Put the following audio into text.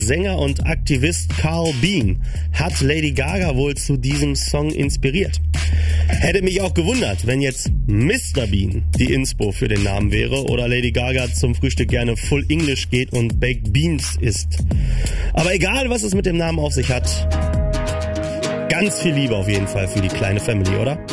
Sänger und Aktivist Carl Bean hat Lady Gaga wohl zu diesem Song inspiriert. Hätte mich auch gewundert, wenn jetzt Mr. Bean die Inspo für den Namen wäre oder Lady Gaga zum Frühstück gerne Full English geht und Baked Beans isst. Aber egal, was es mit dem Namen auf sich hat, ganz viel Liebe auf jeden Fall für die kleine Family, oder?